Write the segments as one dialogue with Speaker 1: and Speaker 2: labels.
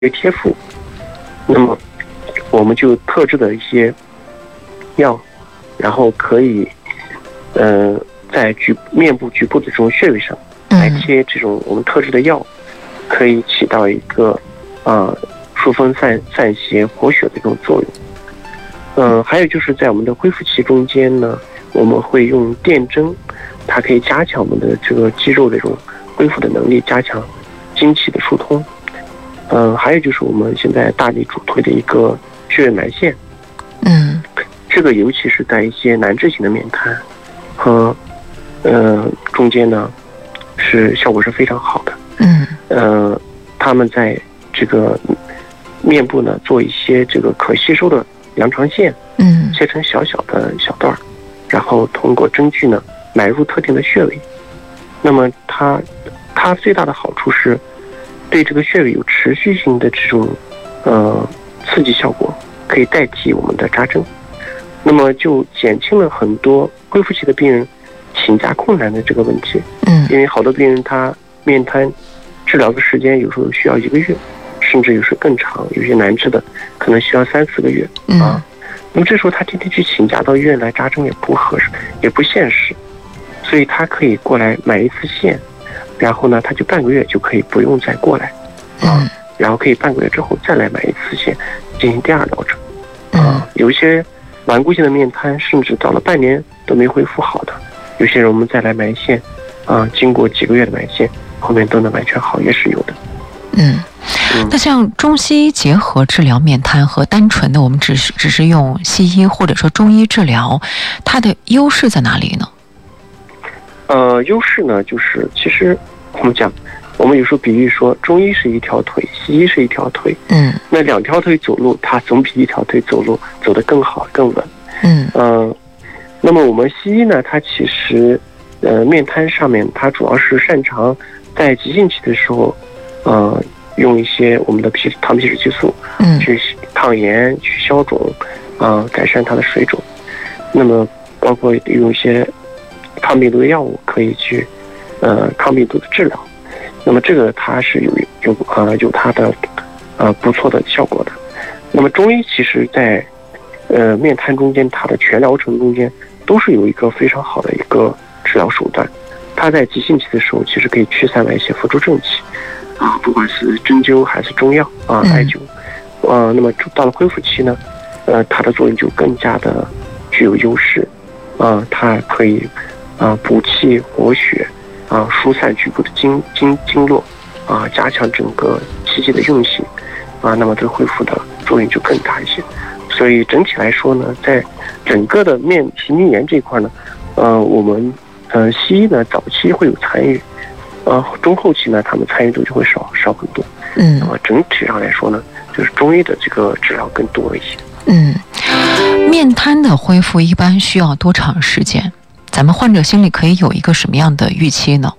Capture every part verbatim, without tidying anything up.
Speaker 1: 个贴附，那么我们就特制的一些药，然后可以呃在局面部局部的这种穴位上来贴这种我们特制的药，可以起到一个啊、呃、疏风散散邪活血的这种作用。嗯、呃，还有就是在我们的恢复期中间呢，我们会用电针，它可以加强我们的这个肌肉的这种恢复的能力，加强精气的疏通。嗯、呃，还有就是我们现在大力主推的一个穴位埋线。
Speaker 2: 嗯，
Speaker 1: 这个尤其是在一些难治型的面瘫和呃中间呢，是效果是非常好的。
Speaker 2: 嗯，
Speaker 1: 呃，他们在这个面部呢做一些这个可吸收的羊肠线，
Speaker 2: 嗯，
Speaker 1: 切成小小的小段儿，然后通过针具呢埋入特定的穴位。那么它它最大的好处是对这个穴位有持续性的这种呃刺激效果，可以代替我们的扎针，那么就减轻了很多恢复期的病人请假困难的这个问题。
Speaker 2: 嗯，
Speaker 1: 因为好多病人他面瘫治疗的时间有时候需要一个月，甚至有时候更长，有些难治的可能需要三四个月啊。那么这时候他天天去请假到医院来扎针也不合适，也不现实，所以他可以过来买一次线，然后呢他就半个月就可以不用再过来啊，然后可以半个月之后再来买一次线进行第二疗程啊。有一些顽固性的面瘫甚至到了半年都没恢复好的，有些人我们再来埋线啊，经过几个月的埋线，后面都能完全好，也是有的。
Speaker 2: 嗯，那像中西医结合治疗面瘫和单纯的我们只是只是用西医或者说中医治疗，它的优势在哪里呢？
Speaker 1: 呃，优势呢，就是其实我们讲，我们有时候比喻说，中医是一条腿，西医是一条腿。
Speaker 2: 嗯，
Speaker 1: 那两条腿走路，它总比一条腿走路走得更好、更稳。
Speaker 2: 嗯，
Speaker 1: 呃，那么我们西医呢，它其实呃面瘫上面，它主要是擅长在急性期的时候，呃，用一些我们的皮糖皮质激素，
Speaker 2: 嗯，
Speaker 1: 去抗炎、去消肿，啊、呃，改善它的水肿。那么包括用一些抗病毒的药物，可以去呃抗病毒的治疗。那么这个它是有有呃有它的呃不错的效果的。那么中医其实在呃面瘫中间，它的全疗程中间都是有一个非常好的一个治疗手段。它在急性期的时候，其实可以驱散外一些辅助正气啊，不管是针灸还是中药啊、艾灸，呃，那么到了恢复期呢，呃，它的作用就更加的具有优势啊，它可以啊补气活血啊，疏散局部的经经经络啊，加强整个气机的运行啊，那么这恢复的作用就更大一些。所以整体来说呢，在整个的面神经炎这一块呢，呃，我们呃西医呢早期会有参与，呃中后期呢他们参与度就会少少很多。
Speaker 2: 嗯，
Speaker 1: 那么整体上来说呢，就是中医的这个治疗更多一些。
Speaker 2: 嗯，面瘫的恢复一般需要多长时间？咱们患者心里可以有一个什么样的预期呢？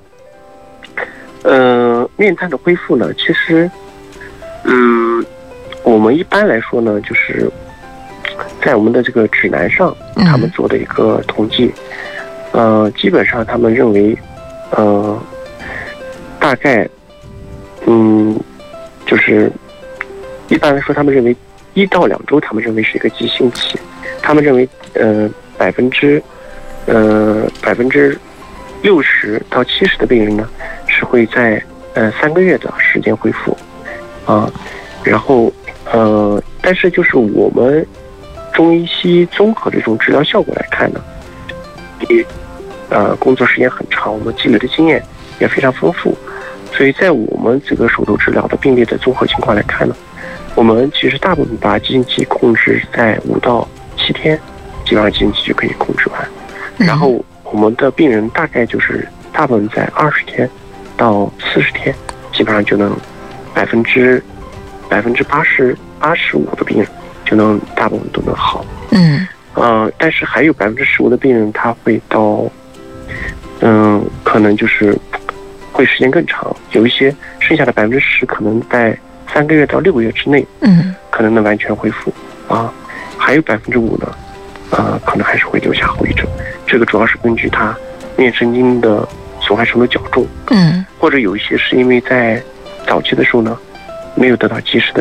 Speaker 1: 呃，面瘫的恢复呢，其实，嗯，我们一般来说呢，就是在我们的这个指南上，他们做的一个统计，嗯、呃，基本上他们认为，呃，大概，嗯，就是一般来说，他们认为一到两周，他们认为是一个急性期，他们认为，呃，百分之。呃，百分之六十到七十的病人呢，是会在呃三个月的时间恢复，啊，然后呃，但是就是我们中医西医综合的这种治疗效果来看呢，你呃工作时间很长，我们积累的经验也非常丰富，所以在我们这个手术治疗的病例的综合情况来看呢，我们其实大部分把急性期控制在五到七天，基本上急性期就可以控制完。然后我们的病人大概就是大部分在二十天到四十天，基本上就能百分之百分之八十八十五的病人就能大部分都能好。
Speaker 2: 嗯，
Speaker 1: 呃，但是还有百分之十五的病人他会到，嗯、呃，可能就是会时间更长，有一些剩下的百分之十可能在三个月到六个月之内，
Speaker 2: 嗯，
Speaker 1: 可能能完全恢复啊，还有百分之五呢。呃，可能还是会留下后遗症，这个主要是根据他面神经的损害程度较重，
Speaker 2: 嗯，
Speaker 1: 或者有一些是因为在早期的时候呢， 没有得到及时的